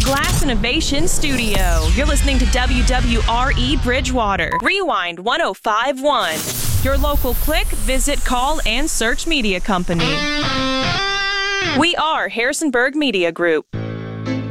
Glass Innovation Studio. You're listening to WWRE Bridgewater. Rewind 1051. Your local click, visit, call, and search media company. We are Harrisonburg Media Group.